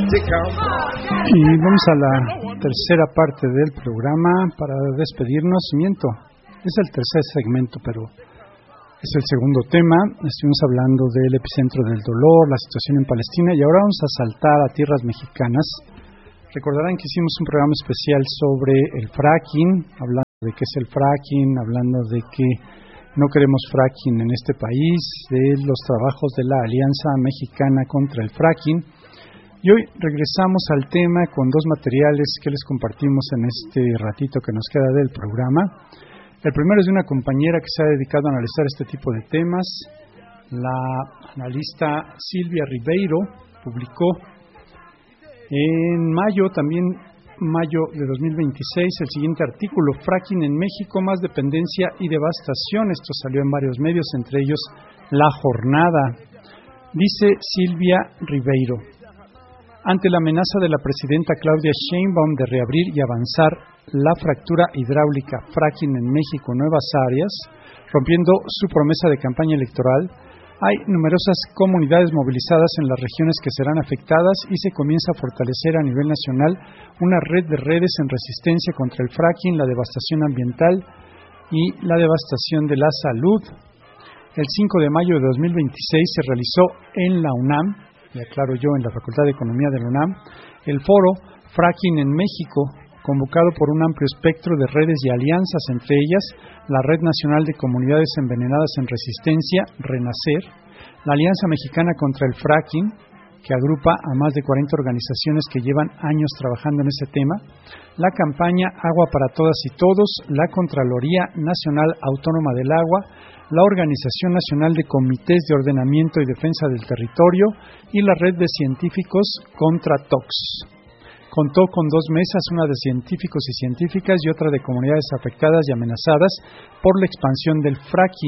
Y vamos a la tercera parte del programa para despedirnos. Es el tercer segmento, pero es el segundo tema. Estuvimos hablando del epicentro del dolor, la situación en Palestina, y ahora vamos a saltar a tierras mexicanas. Recordarán que hicimos un programa especial sobre el fracking, hablando de qué es el fracking, hablando de que no queremos fracking en este país, de los trabajos de la Alianza Mexicana contra el Fracking. Y hoy regresamos al tema con dos materiales que les compartimos en este ratito que nos queda del programa. El primero es de una compañera que se ha dedicado a analizar este tipo de temas. La analista Silvia Ribeiro publicó en mayo de 2026, el siguiente artículo: Fracking en México, más dependencia y devastación. Esto salió en varios medios, entre ellos La Jornada. Dice Silvia Ribeiro: ante la amenaza de la presidenta Claudia Sheinbaum de reabrir y avanzar la fractura hidráulica fracking en México en nuevas áreas, rompiendo su promesa de campaña electoral, hay numerosas comunidades movilizadas en las regiones que serán afectadas y se comienza a fortalecer a nivel nacional una red de redes en resistencia contra el fracking, la devastación ambiental y la devastación de la salud. El 5 de mayo de 2026 se realizó en la UNAM, y aclaro yo, en la Facultad de Economía de la UNAM, el foro Fracking en México, convocado por un amplio espectro de redes y alianzas, entre ellas la Red Nacional de Comunidades Envenenadas en Resistencia, RENACER, la Alianza Mexicana contra el Fracking, que agrupa a más de 40 organizaciones que llevan años trabajando en ese tema, la campaña Agua para Todas y Todos, la Contraloría Nacional Autónoma del Agua, la Organización Nacional de Comités de Ordenamiento y Defensa del Territorio y la Red de Científicos contra TOX. Contó con dos mesas, una de científicos y científicas y otra de comunidades afectadas y amenazadas por la expansión del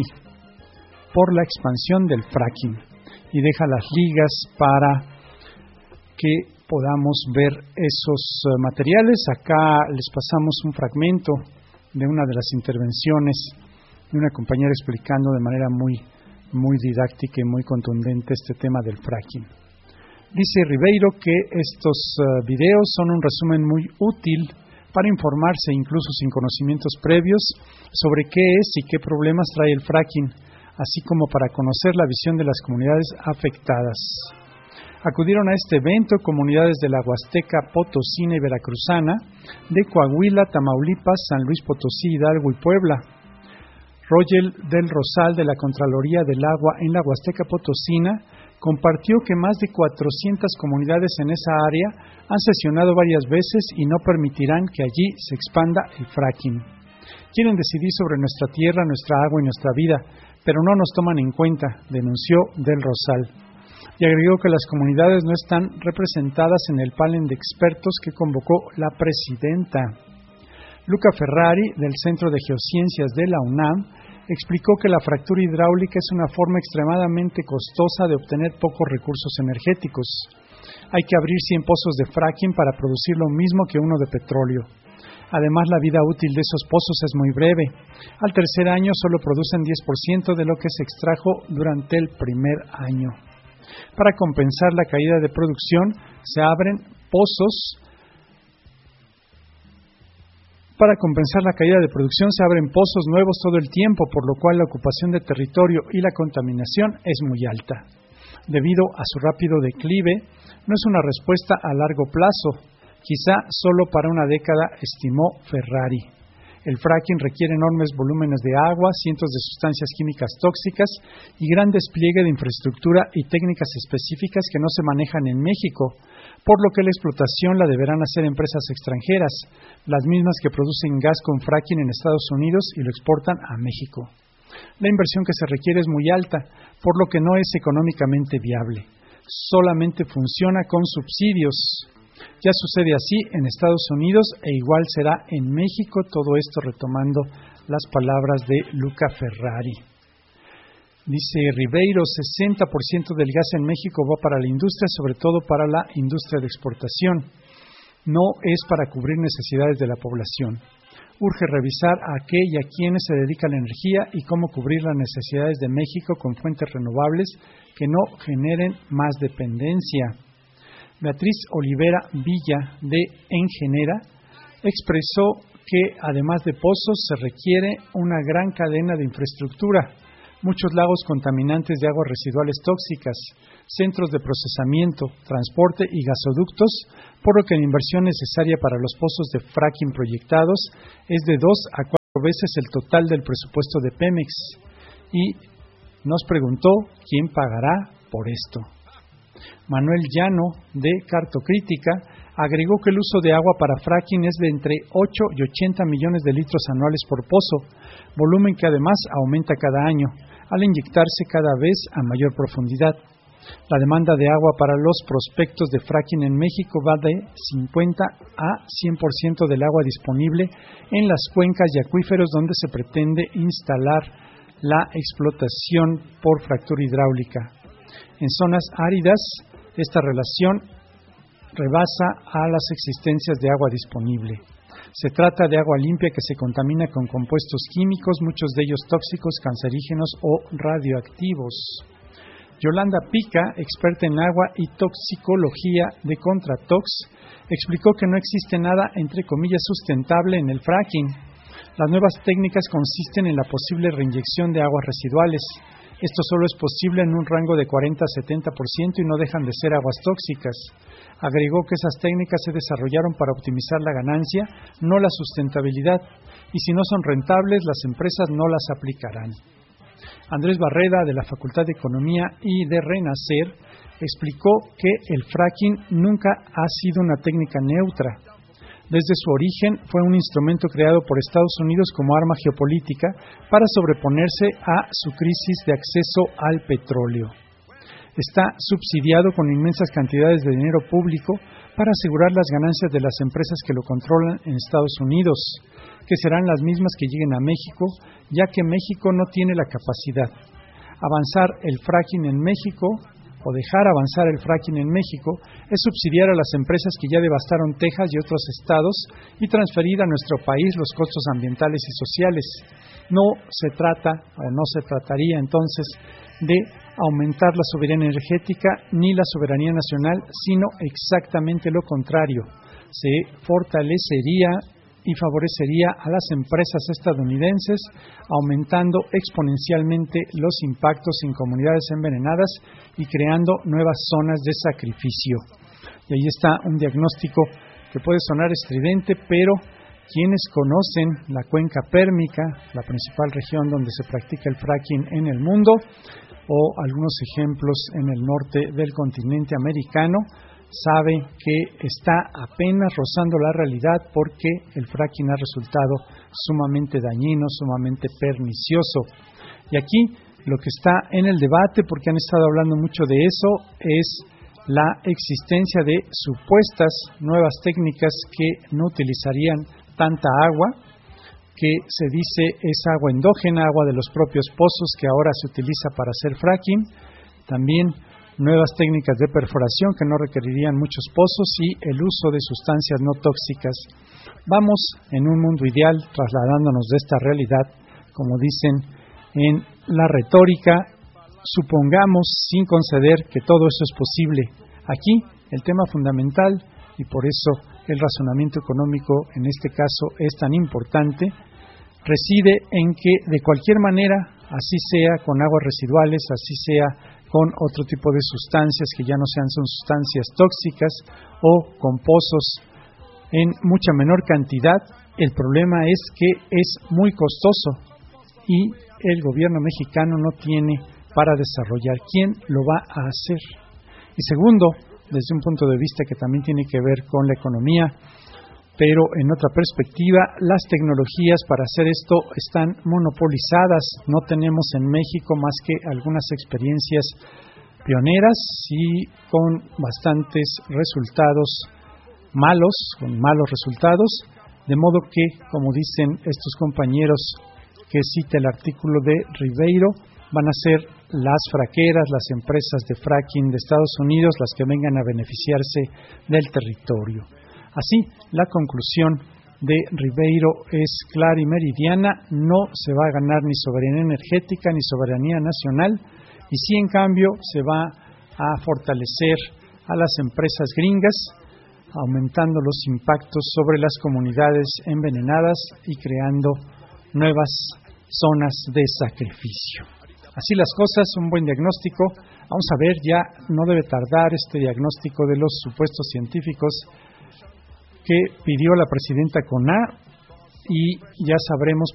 fracking, y deja las ligas para que podamos ver esos materiales. Acá les pasamos un fragmento de una de las intervenciones de una compañera explicando de manera muy didáctica y muy contundente este tema del fracking. Dice Ribeiro que estos videos son un resumen muy útil para informarse, incluso sin conocimientos previos, sobre qué es y qué problemas trae el fracking, así como para conocer la visión de las comunidades afectadas. Acudieron a este evento comunidades de la Huasteca Potosina y Veracruzana, de Coahuila, Tamaulipas, San Luis Potosí, Hidalgo y Puebla. Rogel del Rosal, de la Contraloría del Agua en la Huasteca Potosina, compartió que más de 400 comunidades en esa área han sesionado varias veces y no permitirán que allí se expanda el fracking. Quieren decidir sobre nuestra tierra, nuestra agua y nuestra vida, pero no nos toman en cuenta, denunció del Rosal. Y agregó que las comunidades no están representadas en el panel de expertos que convocó la presidenta. Luca Ferrari, del Centro de Geociencias de la UNAM, explicó que la fractura hidráulica es una forma extremadamente costosa de obtener pocos recursos energéticos. Hay que abrir 100 pozos de fracking para producir lo mismo que uno de petróleo. Además, la vida útil de esos pozos es muy breve. Al tercer año solo producen 10% de lo que se extrajo durante el primer año. Para compensar la caída de producción, se abren pozos nuevos todo el tiempo, por lo cual la ocupación de territorio y la contaminación es muy alta. Debido a su rápido declive, no es una respuesta a largo plazo, quizá solo para una década, estimó Ferrari. El fracking requiere enormes volúmenes de agua, cientos de sustancias químicas tóxicas y gran despliegue de infraestructura y técnicas específicas que no se manejan en México, por lo que la explotación la deberán hacer empresas extranjeras, las mismas que producen gas con fracking en Estados Unidos y lo exportan a México. La inversión que se requiere es muy alta, por lo que no es económicamente viable. Solamente funciona con subsidios. Ya sucede así en Estados Unidos e igual será en México, todo esto retomando las palabras de Luca Ferrari. Dice Ribeiro, 60% del gas en México va para la industria, sobre todo para la industria de exportación. No es para cubrir necesidades de la población. Urge revisar a qué y a quiénes se dedica la energía y cómo cubrir las necesidades de México con fuentes renovables que no generen más dependencia. Beatriz Olivera Villa, de Engenera, expresó que además de pozos se requiere una gran cadena de infraestructura, muchos lagos contaminantes de aguas residuales tóxicas, centros de procesamiento, transporte y gasoductos, por lo que la inversión necesaria para los pozos de fracking proyectados es de 2 a 4 veces el total del presupuesto de Pemex. Y nos preguntó quién pagará por esto. Manuel Llano, de Cartocrítica, agregó que el uso de agua para fracking es de entre 8 y 80 millones de litros anuales por pozo, volumen que además aumenta cada año, al inyectarse cada vez a mayor profundidad. La demanda de agua para los prospectos de fracking en México va de 50 a 100% del agua disponible en las cuencas y acuíferos donde se pretende instalar la explotación por fractura hidráulica. En zonas áridas, esta relación rebasa a las existencias de agua disponible. Se trata de agua limpia que se contamina con compuestos químicos, muchos de ellos tóxicos, cancerígenos o radioactivos. Yolanda Pica, experta en agua y toxicología de Contratox, explicó que no existe nada, entre comillas, sustentable en el fracking. Las nuevas técnicas consisten en la posible reinyección de aguas residuales. Esto solo es posible en un rango de 40 a 70% y no dejan de ser aguas tóxicas. Agregó que esas técnicas se desarrollaron para optimizar la ganancia, no la sustentabilidad, y si no son rentables, las empresas no las aplicarán. Andrés Barreda, de la Facultad de Economía y de Renacer, explicó que el fracking nunca ha sido una técnica neutra. Desde su origen fue un instrumento creado por Estados Unidos como arma geopolítica para sobreponerse a su crisis de acceso al petróleo. Está subsidiado con inmensas cantidades de dinero público para asegurar las ganancias de las empresas que lo controlan en Estados Unidos, que serán las mismas que lleguen a México, ya que México no tiene la capacidad. Avanzar el fracking en México o dejar avanzar el fracking en México es subsidiar a las empresas que ya devastaron Texas y otros estados y transferir a nuestro país los costos ambientales y sociales. No se trata o no se trataría entonces de aumentar la soberanía energética ni la soberanía nacional, sino exactamente lo contrario. Se fortalecería y favorecería a las empresas estadounidenses, aumentando exponencialmente los impactos en comunidades envenenadas y creando nuevas zonas de sacrificio. Y ahí está un diagnóstico que puede sonar estridente, pero quienes conocen la cuenca pérmica, la principal región donde se practica el fracking en el mundo, o algunos ejemplos en el norte del continente americano, sabe que está apenas rozando la realidad porque el fracking ha resultado sumamente dañino, sumamente pernicioso. Y aquí lo que está en el debate, porque han estado hablando mucho de eso, es la existencia de supuestas nuevas técnicas que no utilizarían tanta agua, que se dice es agua endógena, agua de los propios pozos que ahora se utiliza para hacer fracking. También nuevas técnicas de perforación que no requerirían muchos pozos y el uso de sustancias no tóxicas. Vamos en un mundo ideal trasladándonos de esta realidad, como dicen en la retórica, supongamos sin conceder que todo eso es posible. Aquí el tema fundamental, y por eso el razonamiento económico en este caso es tan importante, reside en que de cualquier manera, así sea con aguas residuales, así sea con otro tipo de sustancias que ya no son sustancias tóxicas o con pozos en mucha menor cantidad, el problema es que es muy costoso y el gobierno mexicano no tiene para desarrollar. ¿Quién lo va a hacer? Y segundo, desde un punto de vista que también tiene que ver con la economía, pero en otra perspectiva, las tecnologías para hacer esto están monopolizadas. No tenemos en México más que algunas experiencias pioneras y con bastantes resultados malos, con malos resultados, de modo que, como dicen estos compañeros que cita el artículo de Ribeiro, van a ser las fraqueras, las empresas de fracking de Estados Unidos las que vengan a beneficiarse del territorio. Así, la conclusión de Ribeiro es clara y meridiana: no se va a ganar ni soberanía energética ni soberanía nacional, y sí, en cambio, se va a fortalecer a las empresas gringas, aumentando los impactos sobre las comunidades envenenadas y creando nuevas zonas de sacrificio. Así las cosas, un buen diagnóstico. Vamos a ver, ya no debe tardar este diagnóstico de los supuestos científicos que pidió la presidenta CONA y ya sabremos